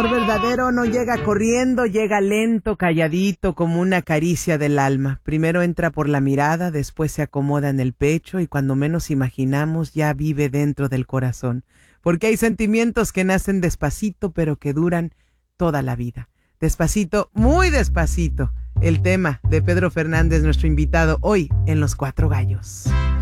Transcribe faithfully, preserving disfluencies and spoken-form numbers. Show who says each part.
Speaker 1: amor verdadero no llega corriendo, llega lento, calladito, como una caricia del alma. Primero entra por la mirada, después se acomoda en el pecho y cuando menos imaginamos ya vive dentro del corazón. Porque hay sentimientos que nacen despacito pero que duran toda la vida. Despacito, muy despacito. El tema de Pedro Fernández, nuestro invitado hoy en Los Cuatro Gallos.